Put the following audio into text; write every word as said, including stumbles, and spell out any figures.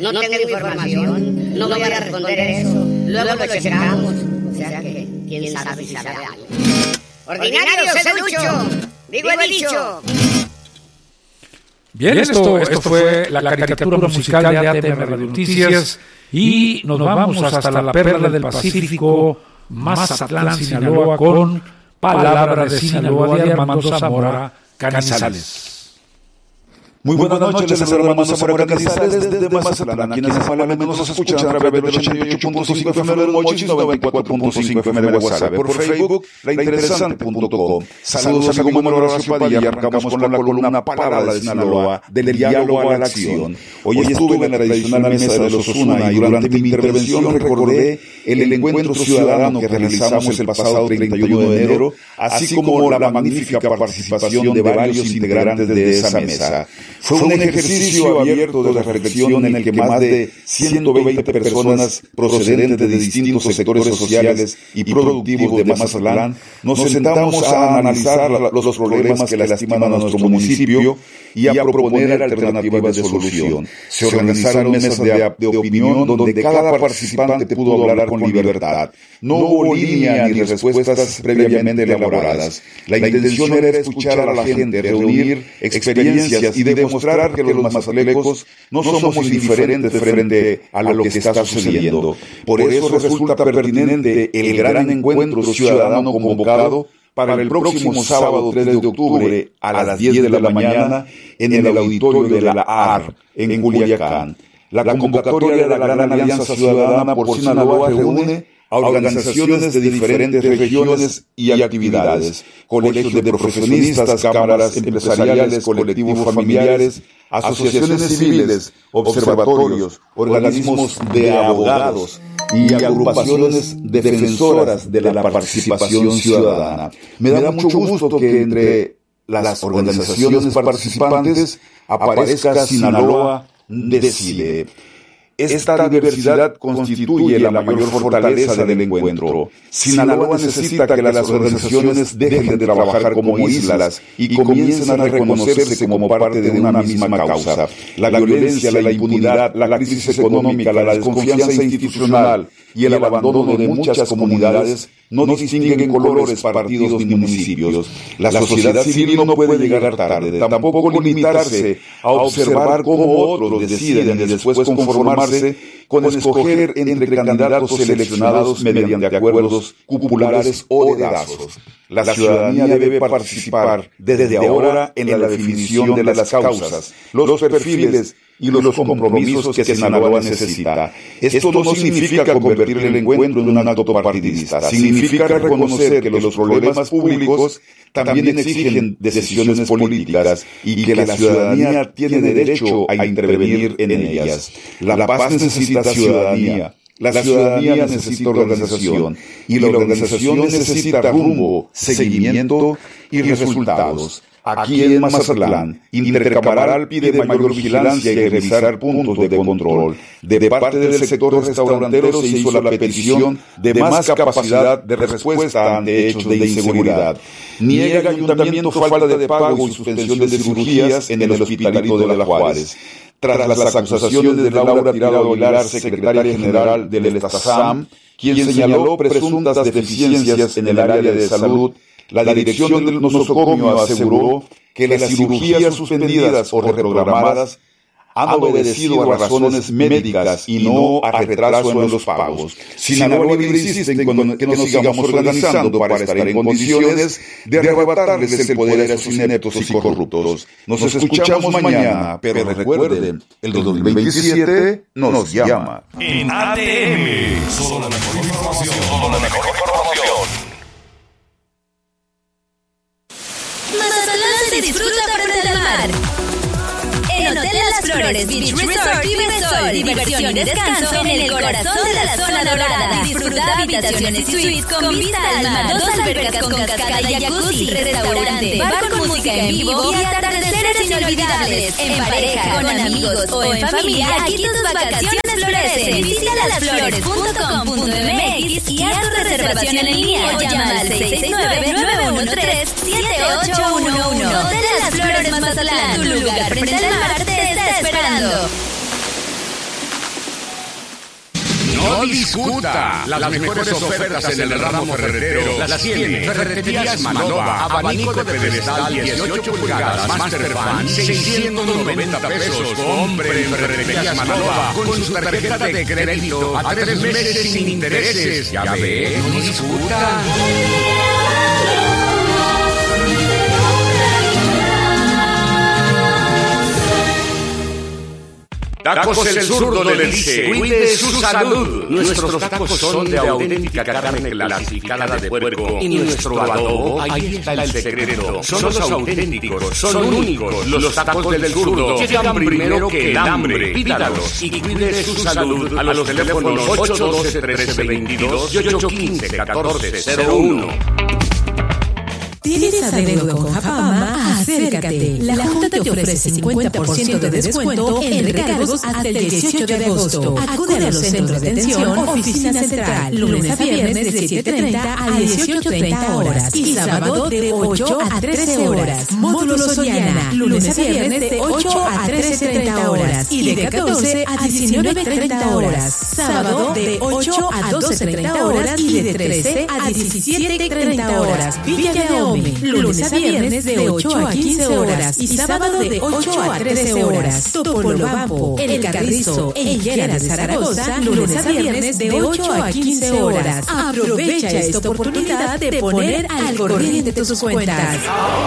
no tengo información, no voy a responder eso. Luego lo checamos. O sea que, quién sabe si sabe algo. Ordinario, sé ducho. Digo el dicho. Bien, esto, esto fue la caricatura musical de A T M Radio Noticias y nos vamos hasta la perla del Pacífico, Mazatlán, Sinaloa, con Palabra de Sinaloa de Armando Zamora Canizales. Muy buenas noches, les saluda Armando Zamora Canizales desde Mazatlán, a quienes amablemente nos escuchan a través del ochenta y ocho punto cinco F M de Mochis, noventa y cuatro punto cinco F M de Guasave, por Facebook, lainteresante punto com. Saludos, amigo Manuel Horacio Padilla, y arrancamos con la columna Palabra de Sinaloa, del diálogo a la acción. Hoy estuve en la tradicional mesa de los Osuna y durante mi intervención recordé el encuentro ciudadano que realizamos el pasado treinta y uno de enero, así como la magnífica participación de varios integrantes de esa mesa. Fue un ejercicio abierto de reflexión en el que más de ciento veinte personas procedentes de distintos sectores sociales y productivos de Mazatlán nos sentamos a analizar los problemas que lastiman a nuestro municipio y a proponer alternativas de solución. Se organizaron mesas de, de opinión donde cada participante pudo hablar con libertad. No hubo línea ni respuestas previamente elaboradas. La intención era escuchar a la gente, reunir experiencias y demostrar que los mazatlecos no somos indiferentes frente a lo que está sucediendo. Por eso resulta pertinente el gran encuentro ciudadano convocado para el próximo sábado tres de octubre a las diez de la mañana en el auditorio de la A R en Culiacán. La convocatoria de la Gran Alianza Ciudadana por Sinaloa reúne a organizaciones de diferentes regiones y actividades, colegios de profesionistas, cámaras empresariales, colectivos familiares, asociaciones civiles, observatorios, organismos de abogados y agrupaciones defensoras de la participación ciudadana. Me da mucho gusto que entre las organizaciones participantes aparezca Sinaloa Decide. Esta diversidad constituye la mayor fortaleza del encuentro. Sinaloa necesita que las organizaciones dejen de trabajar como islas y comiencen a reconocerse como parte de una misma causa. La violencia, la impunidad, la crisis económica, la desconfianza institucional y el abandono de muchas comunidades no distinguen colores, partidos ni municipios. La sociedad civil no puede llegar tarde, tampoco limitarse a observar cómo otros deciden y después conformarse con escoger entre candidatos seleccionados mediante acuerdos cupulares o dedazos. La ciudadanía debe participar desde ahora en la definición de las causas, los perfiles y los compromisos que Sinaloa necesita. Esto no significa convertir el encuentro en un acto partidista, significa reconocer que los problemas públicos también exigen decisiones políticas y que la ciudadanía tiene derecho a intervenir en ellas. La paz necesita ciudadanía. La ciudadanía necesita organización y la organización necesita rumbo, seguimiento y resultados. Aquí en Mazatlán, Intercamaral pide mayor vigilancia y revisar puntos de control. De parte del sector restaurantero se hizo la petición de más capacidad de respuesta ante hechos de inseguridad. Niega el ayuntamiento falta de pago y suspensión de cirugías en el Hospitalito de la Juárez. Tras las acusaciones de Laura Tirado Aguilar, secretaria general del Estazam, quien señaló presuntas deficiencias en el área de salud, la dirección del nosocomio aseguró que las cirugías suspendidas o reprogramadas han obedecido a razones médicas y no a retraso en los pagos. Sinaloa Libre insiste en que nos sigamos organizando para estar en condiciones de arrebatarles el poder a sus ineptos y corruptos. Nos escuchamos mañana, pero recuerden, el dos mil veintisiete nos llama. En A T M, solo la mejor información, solo la mejor información. Mazatlán se disfruta frente al mar. En Hotel Las Flores Beach Resort y Resort, diversión y descanso en el corazón de la zona dorada. Disfruta habitaciones y suites con vista al mar, dos albercas con cascada y jacuzzi, restaurante, bar con música en vivo y atardeceres inolvidables. En pareja, con amigos o en familia, aquí tus vacaciones florecen. Visita las flores punto com punto m x y haz tu reservación en línea o llama al seis seis nueve, nueve uno tres, siete ocho uno uno. Hotel Las Flores Mazatlán, tu lugar frente al mar te está esperando. No discuta. Las mejores ofertas en el ramo ferretero las tiene Ferreterías Manova. Abanico de pedestal dieciocho pulgadas Master Fan, seiscientos noventa pesos. Compre en Ferreterías Manova con su tarjeta de crédito a tres meses sin intereses. Ya ve, no discuta. Tacos El Zurdo le dice, cuide su salud. Nuestros tacos son de auténtica carne clasificada de puerco y nuestro adobo, ahí está el secreto. Son los auténticos, son únicos. Los tacos del Zurdo llegan primero que el hambre. Pídalos y cuide su salud a los teléfonos ocho uno dos, trece veintidós y ocho uno cinco, catorce cero uno. ¿Tienes adeudo con Japama? Acércate. La Junta te ofrece cincuenta por ciento de descuento en recargos hasta el dieciocho de agosto. Acude a los centros de atención, oficina central, lunes a viernes de siete treinta a dieciocho treinta horas y sábado de ocho a trece horas. Módulo Soriana, lunes a viernes de ocho a trece treinta horas y de catorce a diecinueve treinta horas. Sábado de ocho a doce treinta horas y de trece a diecisiete treinta horas. Villa de Omi, lunes a viernes de ocho a quince horas y sábado de ocho a trece horas. Topolobampo, El Carrizo, en Lleras de Zaragoza, lunes a viernes de ocho a quince horas. Aprovecha esta oportunidad de poner al corriente tus cuentas.